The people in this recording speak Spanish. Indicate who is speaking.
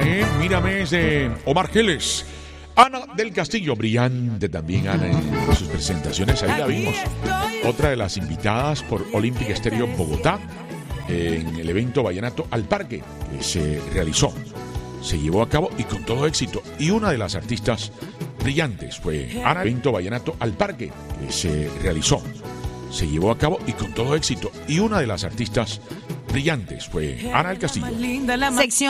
Speaker 1: Mírame es de Omar Geles. Ana del Castillo, brillante también Ana en sus presentaciones, ahí la vimos. Otra de las invitadas por Olímpica Estéreo Bogotá en el evento Vallenato al Parque que se realizó, se llevó a cabo y con todo éxito. Y una de las artistas brillantes fue Ana. El evento Vallenato al Parque que se realizó, se llevó a cabo y con todo éxito. Y una de las artistas brillantes fue Ana del Castillo.
Speaker 2: Sección